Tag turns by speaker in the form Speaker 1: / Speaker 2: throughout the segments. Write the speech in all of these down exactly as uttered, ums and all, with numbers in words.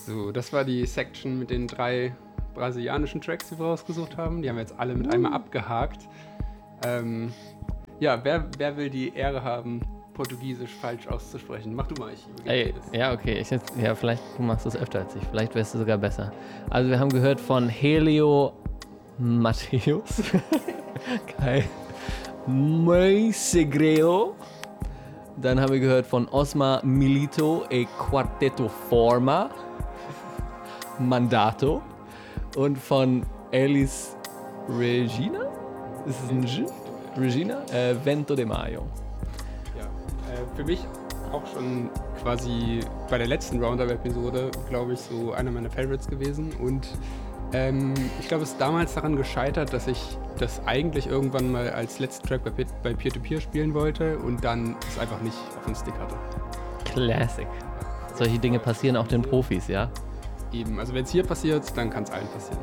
Speaker 1: So, das war die Section mit den drei brasilianischen Tracks, die wir rausgesucht haben. Die haben wir jetzt alle mit einmal abgehakt. Ähm, ja, wer, wer will die Ehre haben, Portugiesisch falsch auszusprechen? Mach du mal, ich
Speaker 2: Ey, ja, okay. Ich jetzt, ja, vielleicht du machst es öfter als ich. Vielleicht wärst du sogar besser. Also wir haben gehört von Helio Matthäus. Geil. Moisegreo. Dann haben wir gehört von Osmar Milito e Quartetto Forma. Mandato. Und von Elis Regina? Ist es ein G? Regina? Äh, Vento de Mayo.
Speaker 1: Ja, äh, für mich auch schon quasi bei der letzten Roundup-Episode, glaube ich, so einer meiner Favorites gewesen. Und ähm, ich glaube, es ist damals daran gescheitert, dass ich das eigentlich irgendwann mal als letzten Track bei, Pe- bei Peer-to-Peer spielen wollte und dann es einfach nicht auf den Stick hatte.
Speaker 2: Classic. Solche Dinge passieren auch den Profis, ja?
Speaker 1: Eben, also wenn es hier passiert, dann kann es allen passieren.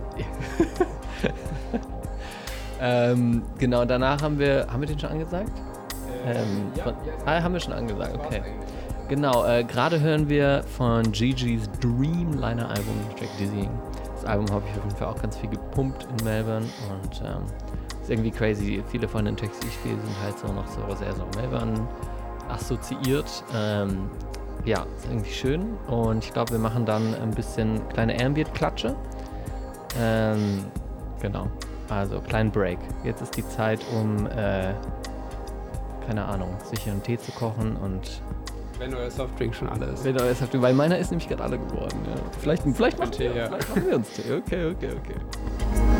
Speaker 2: ähm, genau, danach haben wir, haben wir den schon angesagt?
Speaker 1: Äh,
Speaker 2: Ähm,
Speaker 1: ja,
Speaker 2: von,
Speaker 1: ja,
Speaker 2: ah, haben wir schon angesagt,
Speaker 1: das
Speaker 2: okay.
Speaker 1: war's eigentlich.
Speaker 2: Genau, äh, gerade hören wir von Gigi's Dreamliner-Album, den Track Dizzying. Das Album habe ich auf jeden Fall auch ganz viel gepumpt in Melbourne und ähm, ist irgendwie crazy. Viele von den Tracks, die ich spiele, sind halt so noch so sehr so Melbourne assoziiert. Ähm, ja, ist irgendwie schön und ich glaube, wir machen dann ein bisschen kleine Ambient-Klatsche. Ähm, genau, also kleinen Break. Jetzt ist die Zeit, um, äh, keine Ahnung, sich einen Tee zu kochen und
Speaker 1: Wenn euer Softdrink schon alle ist.
Speaker 2: wenn euer Softdrink, weil meiner ist nämlich gerade alle geworden. Ja. Vielleicht, vielleicht, machen
Speaker 1: Tee,
Speaker 2: wir,
Speaker 1: ja.
Speaker 2: vielleicht machen wir uns Tee. Okay, okay, okay.